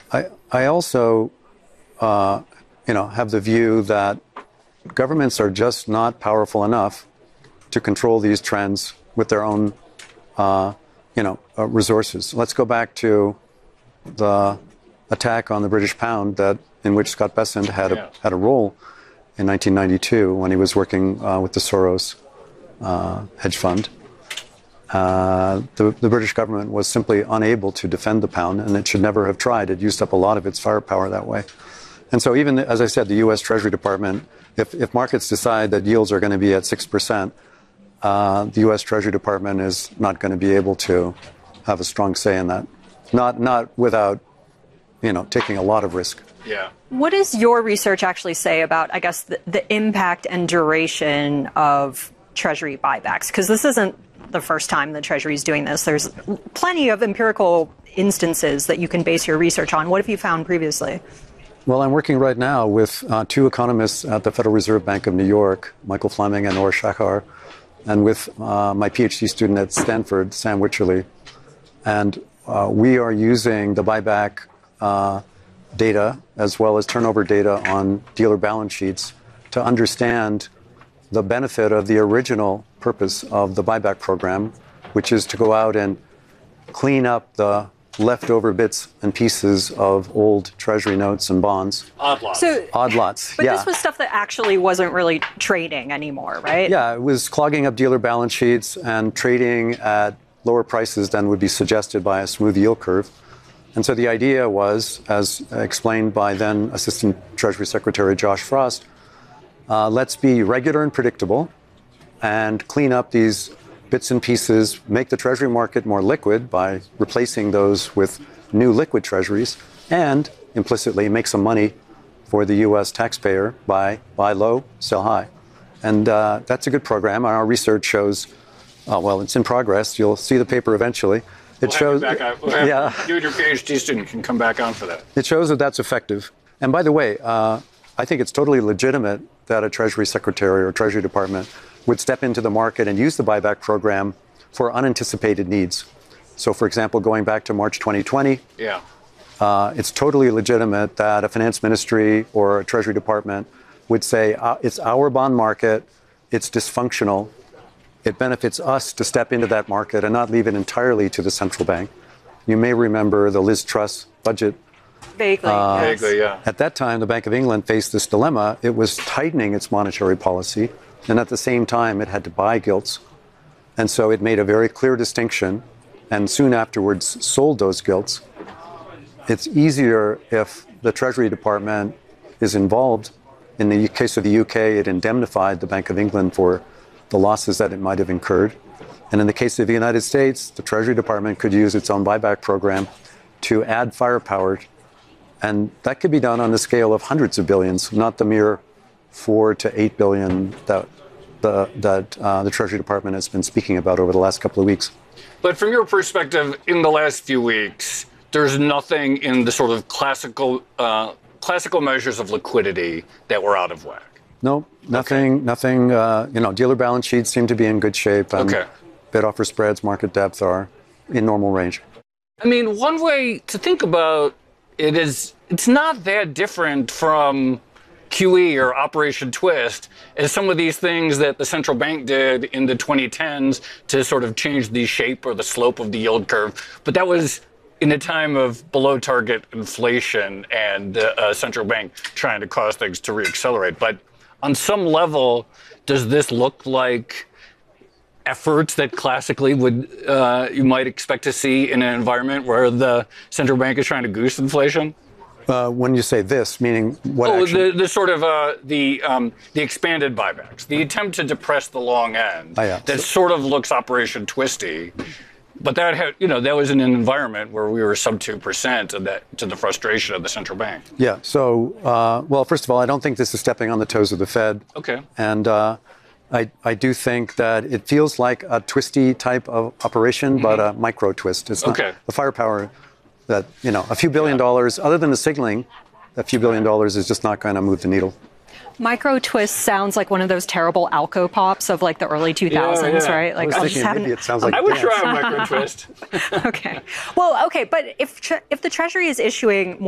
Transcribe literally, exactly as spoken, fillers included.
I, I also, uh, you know, have the view that governments are just not powerful enough to control these trends with their own, uh, you know, uh, resources. Let's go back to the attack on the British pound that in which Scott Bessent had a, had a role in nineteen ninety-two when he was working uh, with the Soros uh, hedge fund. Uh, the, the British government was simply unable to defend the pound, and it should never have tried. It used up a lot of its firepower that way. And so even, as I said, the U S Treasury Department, if, if markets decide that yields are going to be at six percent, uh, the U S Treasury Department is not going to be able to have a strong say in that. Not, not without, you know, taking a lot of risk. Yeah. What does your research actually say about, I guess, the, the impact and duration of Treasury buybacks? Because this isn't the first time the Treasury is doing this. There's plenty of empirical instances that you can base your research on. What have you found previously? Well, I'm working right now with uh, two economists at the Federal Reserve Bank of New York, Michael Fleming and Nora Shachar, and with uh, my PhD student at Stanford, Sam Wycherley. And uh, we are using the buyback uh, data as well as turnover data on dealer balance sheets to understand the benefit of the original purpose of the buyback program, which is to go out and clean up the leftover bits and pieces of old Treasury notes and bonds. Odd lots. So, Odd lots, but yeah. this was stuff that actually wasn't really trading anymore, right? Yeah, it was clogging up dealer balance sheets and trading at lower prices than would be suggested by a smooth yield curve. And so the idea was, as explained by then Assistant Treasury Secretary Josh Frost, uh, let's be regular and predictable and clean up these bits and pieces, make the Treasury market more liquid by replacing those with new liquid Treasuries, and implicitly make some money for the U S taxpayer by buy low, sell high. And uh, that's a good program. Our research shows, uh, well, it's in progress. You'll see the paper eventually. It We'll shows, have you back on. We'll have yeah. You and your PhD student can come back on for that. It shows that that's effective. And by the way, uh, I think it's totally legitimate that a Treasury Secretary or Treasury Department would step into the market and use the buyback program for unanticipated needs. So, for example, going back to March twenty twenty, Yeah. uh, it's totally legitimate that a finance ministry or a Treasury Department would say, uh, it's our bond market, it's dysfunctional, it benefits us to step into that market and not leave it entirely to the central bank. You may remember the Liz Truss budget. Vaguely, Uh, yes. Vaguely, yeah. At that time, the Bank of England faced this dilemma. It was tightening its monetary policy, and at the same time, it had to buy gilts. And so it made a very clear distinction, and soon afterwards sold those gilts. It's easier if the Treasury Department is involved. In the case of the U K, it indemnified the Bank of England for the losses that it might have incurred. And in the case of the United States, the Treasury Department could use its own buyback program to add firepower. And that could be done on the scale of hundreds of billions, not the mere four to eight billion that the, that uh, the Treasury Department has been speaking about over the last couple of weeks. But from your perspective, in the last few weeks, there's nothing in the sort of classical uh, classical measures of liquidity that were out of whack. No, nothing, okay. nothing, uh, you know, dealer balance sheets seem to be in good shape. And okay. Bid offer spreads, market depth are in normal range. I mean, one way to think about it is it's not that different from Q E or Operation Twist as some of these things that the central bank did in the twenty tens to sort of change the shape or the slope of the yield curve. But that was in a time of below target inflation and the uh, central bank trying to cause things to reaccelerate. But on some level, does this look like efforts that classically would uh, you might expect to see in an environment where the central bank is trying to goose inflation? Uh, when you say this, meaning what oh, action? the, the sort of uh, the um, the expanded buybacks, the attempt to depress the long end. Oh, yeah. That so, sort of looks Operation Twisty, but that had, you know, that was in an environment where we were sub two percent, and that to the frustration of the central bank. Yeah. So, uh, well, first of all, I don't think this is stepping on the toes of the Fed. Okay. And uh, I I do think that it feels like a twisty type of operation, mm-hmm. but a micro twist. It's not okay. the firepower. That, you know, a few billion dollars, other than the signaling, a few billion dollars is just not going to move the needle. Micro twist sounds like one of those terrible Alco pops of like the early two thousands, yeah, yeah. right? Like, I was thinking maybe it sounds like I would dance. try a micro twist. Okay. Well, okay, but if tre- if the Treasury is issuing more